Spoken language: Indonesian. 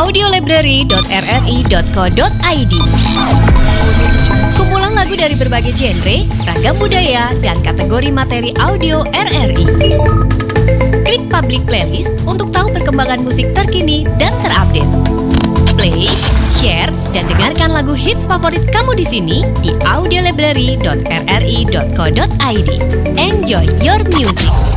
audiolibrary.rri.co.id. Kumpulan lagu dari berbagai genre, ragam budaya, dan kategori materi audio RRI. Klik Public Playlist untuk tahu perkembangan musik terkini dan terupdate. Play, share, dan dengarkan lagu hits favorit kamu di sini di audiolibrary.rri.co.id. Enjoy your music.